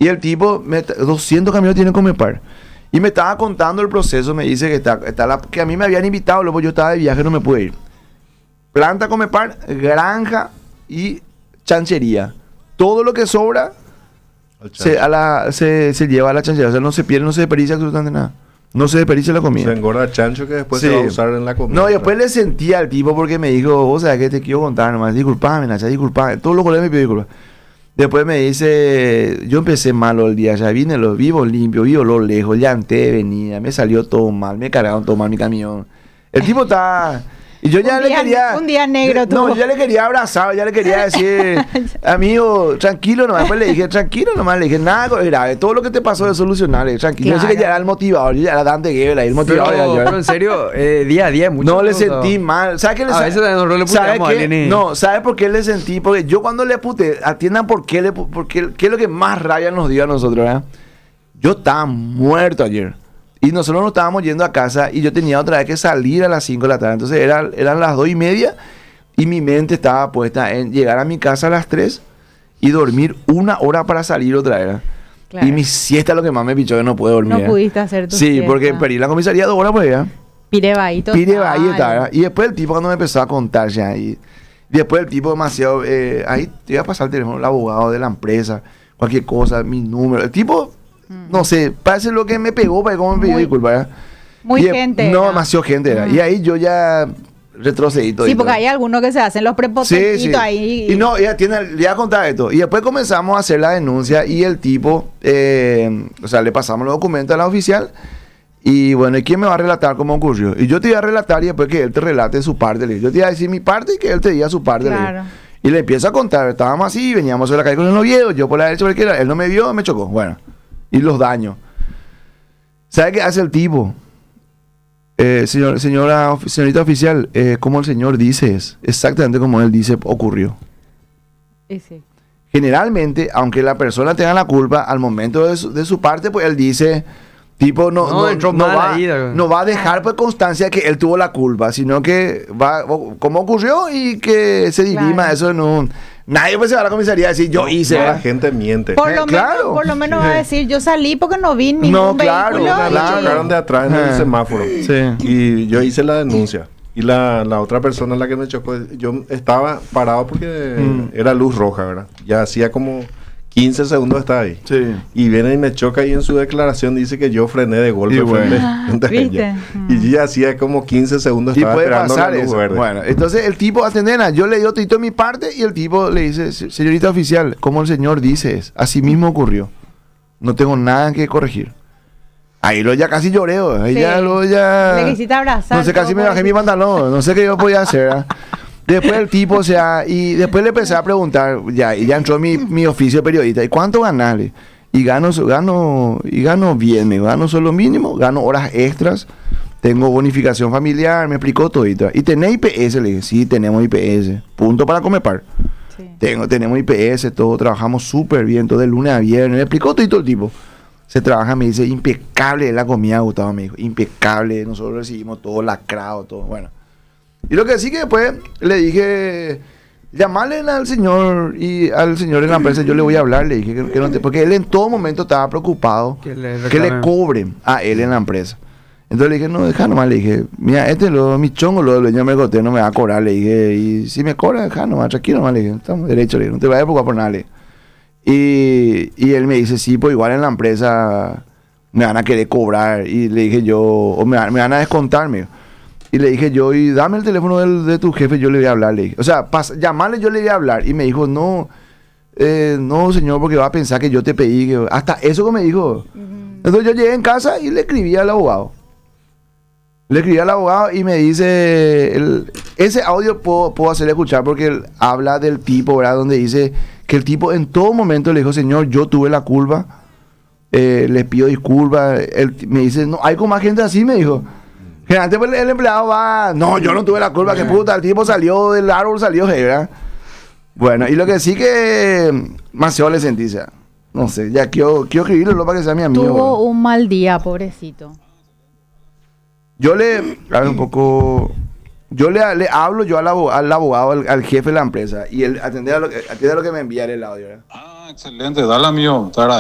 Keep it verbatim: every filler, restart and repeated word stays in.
Y el tipo, me, doscientos camiones tiene Comepar. Y me estaba contando el proceso, me dice que está, está la, que a mí me habían invitado, luego yo estaba de viaje, no me pude ir. Planta Comepar, granja y chanchería. Todo lo que sobra se, a la, se, se lleva a la chanchería. O sea, no se pierde, no se desperdicia absolutamente nada. No se desperdicia la comida. Se engorda chancho que después sí. se va a usar en la comida. No, y después le sentía al tipo porque me dijo, vos sabés que te quiero contar nomás, disculpame, Nacha, disculpame. Todos los colegas me pidieron disculpas. Después me dice, yo empecé malo el día, ya vine los vivos limpios, vivo lo lejos, llanté, venía, me salió todo mal, me cargaron todo mal mi camión. El tipo está... Y yo ya un le día, quería... Un día negro tú. No, yo ya le quería abrazar, ya le quería decir, amigo, tranquilo nomás. Después le dije, tranquilo nomás, le dije, nada grave, todo lo que te pasó es solucionable, tranquilo. Claro. Yo sé que ya era el motivador, yo ya era Dante Gebel, el motivador. Pero, era yo. pero en serio, eh, día a día mucho. No le sentí mal. ¿Sabes qué le A veces nosotros le ¿sabe puteamos a qué? alguien y- No, ¿sabes por qué le sentí? Porque yo cuando le pute, atiendan por qué le pu- porque qué es lo que más rabia nos dio a nosotros, ¿verdad? Yo estaba muerto ayer. Y nosotros nos estábamos yendo a casa y yo tenía otra vez que salir a las cinco de la tarde. Entonces era, eran las dos y media y mi mente estaba puesta en llegar a mi casa a las tres y dormir una hora para salir otra vez. ¿verdad? Claro. Y mi siesta es lo que más me pichó que no pude dormir. No ¿verdad? pudiste hacer tu Sí, siesta. porque perdí la comisaría dos horas por allá. Pirebaíto. Pide ahí está, ¿verdad? Y después el tipo cuando me empezó a contar ya y después el tipo demasiado eh, ahí te iba a pasar el teléfono el abogado de la empresa, cualquier cosa, mi número. El tipo, mm. no sé, parece lo que me pegó para cómo me pidió Muy- disculpas, ¿verdad? Muy Y, gente. No, era. demasiado gente era. Mm. Y ahí yo ya retrocedí todo. Sí, porque hay algunos que se hacen los prepotentitos ahí. Y no, ya tiene, le voy a contar esto. Y después comenzamos a hacer la denuncia y el tipo, eh, o sea, le pasamos los documentos a la oficial. Y bueno, ¿y quién me va a relatar cómo ocurrió? Y yo te iba a relatar y después que él te relate su parte. Le digo. Yo te iba a decir mi parte y que él te diga su parte. le digo. Claro. Y le empiezo a contar. Estábamos así, veníamos sobre la calle con el novio, yo por la derecha, por la izquierda. Él no me vio, me chocó. Bueno, y los daños. ¿Sabe qué hace el tipo? Eh, señor, señora, señorita oficial, eh, como el señor dice, es exactamente como él dice, ocurrió. Y sí. Generalmente, aunque la persona tenga la culpa, al momento de su, de su parte, pues él dice, tipo, no, No, no, entró no mal va, ahí, de- no va a dejar pues constancia que él tuvo la culpa, sino que va, o- cómo ocurrió y que se dirima Claro. eso en un... Nadie pues se va a la comisaría a decir, yo hice. No, la ¿verdad? gente miente. Por Eh, lo claro. menos, por lo menos Sí. va a decir, yo salí porque no vi ningún No, claro, vehículo. Una y- la chocaron de atrás en el Ah. semáforo. Sí. Y yo hice la denuncia. Y la, la otra persona, la que me chocó, yo estaba parado porque Mm. era luz roja, ¿verdad? Ya hacía como quince segundos estaba ahí. Sí. Y viene y me choca y en su declaración dice que yo frené de golpe Y bueno. frente, Ah, frente a ¿viste? ella. Mm. Y yo ya hacía como quince segundos Y estaba puede esperando la pasar luz eso. verde. Bueno, entonces el tipo atendena, yo le dio todito mi parte y el tipo le dice, "Se- señorita oficial, como el señor dice, es, así mismo ocurrió. No tengo nada que corregir. Ahí lo ya casi lloré, oh, ahí Sí. ya lo ya... Le quisiste abrazar. No sé, casi todo me bajé mi pantalón, no sé qué yo podía hacer. ¿ah? Después el tipo, o sea, y después le empecé a preguntar, ya, y ya entró mi, mi oficio de periodista, ¿y cuánto ganale? Y gano, gano, y gano bien, me gano solo mínimo, gano horas extras, tengo bonificación familiar, me explicó todo. Y tenés I P S, le dije, sí, tenemos I P S, punto para Comepar. Sí. Tengo, tenemos I P S, todo, trabajamos súper bien, todo de lunes a viernes, me explicó todo el tipo. Se trabaja, me dice, impecable la comida, Gustavo, me dijo, impecable, nosotros recibimos todo lacrado, todo, bueno. Y lo que sí que después le dije, llamarle al señor y al señor en la empresa, yo le voy a hablar, le dije que, que no te, porque él en todo momento estaba preocupado Que le que le reclamen. cobren a él en la empresa. Entonces le dije, no, deja nomás, le dije, mira, este es lo, mi chongo, lo del dueño de Mercoté no me va a cobrar, le dije, y si me cobra, deja nomás, tranquilo nomás, le dije, estamos derechos, le dije, no te vayas a preocupar por nada, le dije. Y, y él me dice, sí, pues igual en la empresa me van a querer cobrar. Y le dije yo, o me, van- me van a descontarme. Y le dije yo, y dame el teléfono del- de tu jefe, yo le voy a hablar. Le dije. O sea, pas, llamarle yo le voy a hablar. Y me dijo, no, eh, no señor, porque va a pensar que yo te pedí. Que... Hasta eso que me dijo. Entonces yo llegué en casa y le escribí al abogado. Le escribí al abogado y me dice, el- ese audio puedo, puedo hacerle escuchar porque él habla del tipo, ¿verdad? Donde dice que el tipo en todo momento le dijo, señor, yo tuve la culpa, eh, les pido disculpas. Él t- me dice, no, hay con más gente así, me dijo. Generalmente pues, el empleado va, no, yo no tuve la culpa, que puta, el tipo salió del árbol, salió, ¿verdad? Bueno, y lo que sí que Maceo le sentí, o sea, no sé, ya quiero, quiero escribirlo para que sea mi amigo. Tuvo un mal día, pobrecito. Yo le, a ver un poco, yo le, le hablo yo al, abo- al abogado, al, al jefe de la empresa, y él atiende a lo, que- atiende a lo que me envía el audio, ¿verdad? Ah, excelente, dale amigo, te agradezco.